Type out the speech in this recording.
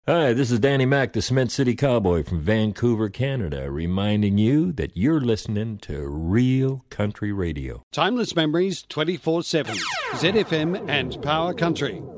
Hi, this is Danny Mac, the Cement City Cowboy from Vancouver, Canada, reminding you that you're listening to Real Country Radio. Timeless memories 24/7. ZFM and Power Country.